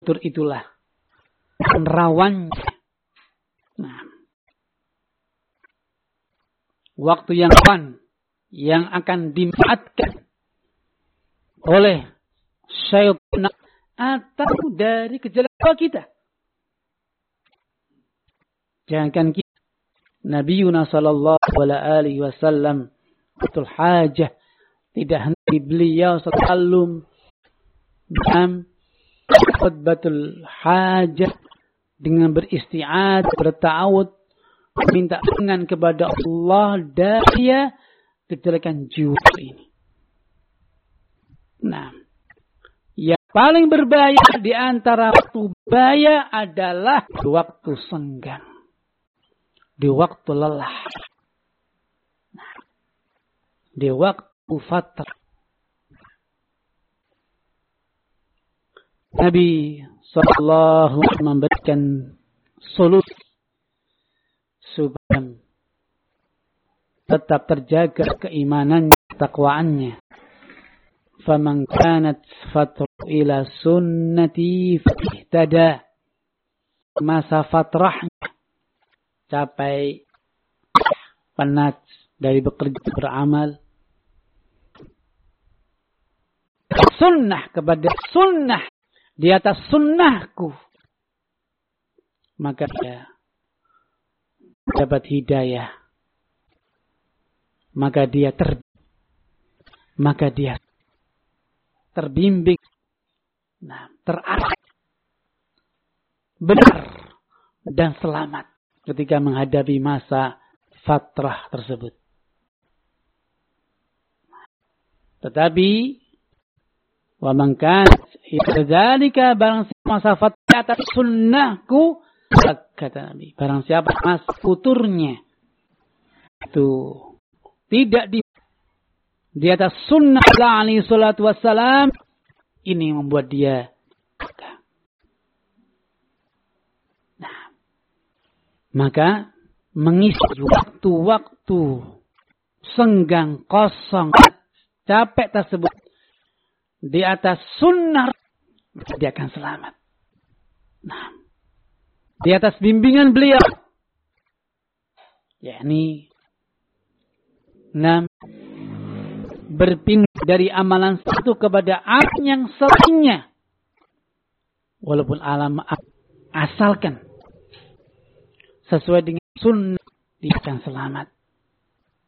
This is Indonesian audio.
tur itulah rawannya. Nah, waktu yang rawan yang akan dimanfaatkan oleh syaitan atau dari kejelekan kita. Jangan kita Nabi Yunus sallallahu alaihi wasallam betul hajah tidak henti beliau selalu dalam khutbatul hajah dengan beristi'ad, berta'awud, minta dengan kepada Allah dari kejelekan jiwa ini. Nah, yang paling berbahaya di antara waktu bahaya adalah waktu senggang, di waktu lelah, di waktu fatrah. Nabi sallallahu alaihi wasallam memberikan solusi supaya tetap terjaga keimanan, takwaannya. Faman kanat fatru ila sunnati fihtada. Masa fatrahnya capai penat dari bekerja beramal, sunnah kepada sunnah, di atas sunnahku, maka dia dapat hidayah, maka dia terbimbing, nah, terarah, benar dan selamat ketika menghadapi masa fatrah tersebut. Tetapi wa man kana idzalika, barang siapa masa fatrah atas sunnahku, kata Nabi, barang siapa masa futurnya itu tidak di atas sunnah alaihi salatu wassalam, ini membuat dia maka mengisi waktu-waktu senggang, kosong, capek tersebut di atas sunnah, dia akan selamat. Nah, di atas bimbingan beliau, yakni berpindah dari amalan satu kepada amalan yang selainnya, walaupun asalkan sesuai dengan sunnah, dia akan selamat.